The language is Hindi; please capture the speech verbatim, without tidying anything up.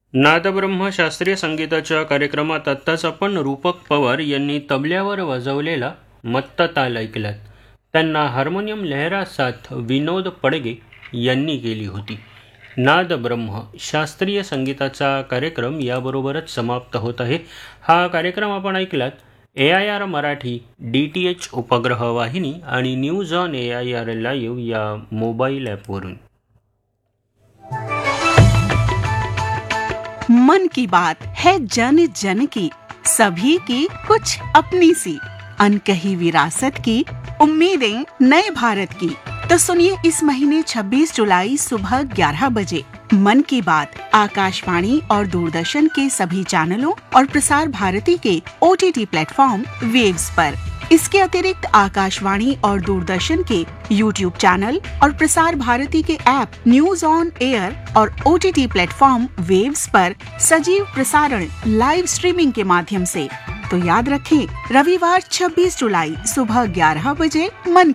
नादब्रह्म शास्त्रीय संगीताच्या कार्यक्रमात आत्ताच आपण रूपक पवार यांनी तबल्यावर वाजवलेला मत्त ताल ऐकलात. त्यांना हार्मोनियम लहरा साथ विनोद पडगे यांनी केली होती. नादब्रह्म शास्त्रीय संगीताचा कार्यक्रम याबरोबरच समाप्त होत आहे. हा कार्यक्रम आपण ऐकलात ए I R Marathi D T H उपग्रह वाहिनी आणि news on A I R live या मोबाईल ॲपवरून. मन की बात है जन जन की, सभी की कुछ अपनी सी, अनकही विरासत की, उम्मीदें नए भारत की. तो सुनिए इस महीने छब्बीस जुलाई सुबह ग्यारह बजे मन की बात आकाशवाणी और दूरदर्शन के सभी चैनलों और प्रसार भारती के O T T platform waves पर. इसके अतिरिक्त आकाशवाणी और दूरदर्शन के यूट्यूब चैनल और प्रसार भारती के ऐप न्यूज ऑन एयर और O T T platform waves पर सजीव प्रसारण लाइव स्ट्रीमिंग के माध्यम से. तो याद रखें, रविवार छब्बीस जुलाई सुबह ग्यारह बजे मन